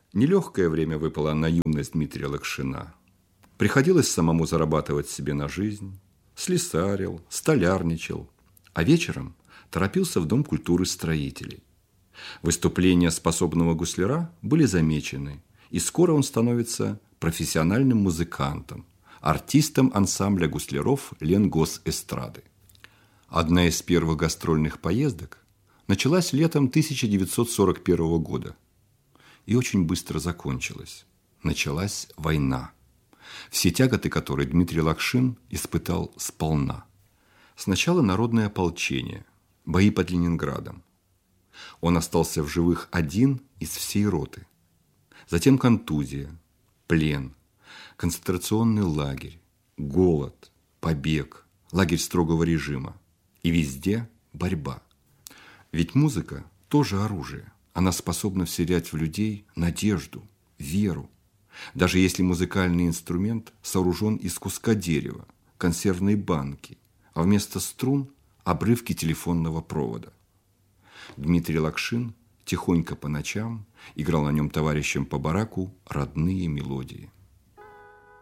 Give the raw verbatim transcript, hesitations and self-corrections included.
Нелегкое время выпало на юность Дмитрия Лакшина. Приходилось самому зарабатывать себе на жизнь, слесарил, столярничал, а вечером торопился в Дом культуры строителей. Выступления способного гусляра были замечены, и скоро он становится профессиональным музыкантом, артистом ансамбля гусляров Ленгосэстрады. Одна из первых гастрольных поездок началась летом тысяча девятьсот сорок первого года и очень быстро закончилась. Началась война, все тяготы которой Дмитрий Лакшин испытал сполна. Сначала народное ополчение, бои под Ленинградом. Он остался в живых один из всей роты. Затем контузия, плен, концентрационный лагерь, голод, побег, лагерь строгого режима. И везде борьба. Ведь музыка тоже оружие. Она способна вселять в людей надежду, веру. Даже если музыкальный инструмент сооружен из куска дерева, консервной банки, а вместо струн – обрывки телефонного провода. Дмитрий Лакшин тихонько по ночам играл на нем товарищам по бараку родные мелодии.